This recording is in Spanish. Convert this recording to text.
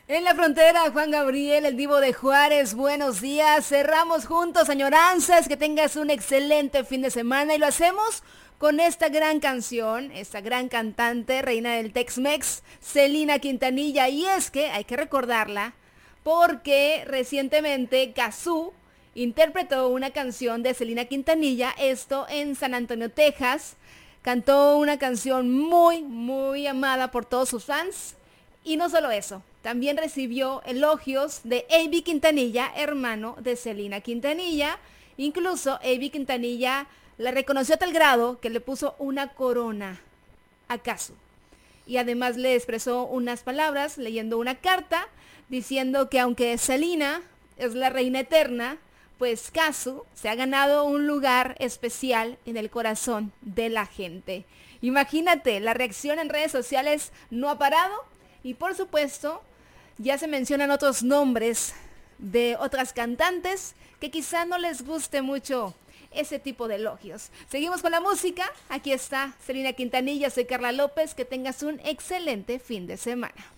En la frontera, Juan Gabriel, el Divo de Juárez, buenos días. Cerramos juntos, añoranzas, que tengas un excelente fin de semana y lo hacemos con esta gran canción, esta gran cantante, reina del Tex-Mex, Selena Quintanilla. Y es que hay que recordarla porque recientemente Cazzu interpretó una canción de Selena Quintanilla, esto en San Antonio, Texas. Cantó una canción muy, muy amada por todos sus fans. Y no solo eso, también recibió elogios de A.B. Quintanilla, hermano de Selena Quintanilla. Incluso A.B. Quintanilla la reconoció a tal grado que le puso una corona a Cazzu. Y además le expresó unas palabras leyendo una carta diciendo que aunque Selena es la reina eterna, pues Cazzu se ha ganado un lugar especial en el corazón de la gente. Imagínate, la reacción en redes sociales no ha parado y por supuesto ya se mencionan otros nombres de otras cantantes que quizá no les guste mucho ese tipo de elogios. Seguimos con la música. Aquí está Selena Quintanilla, soy Carla López. Que tengas un excelente fin de semana.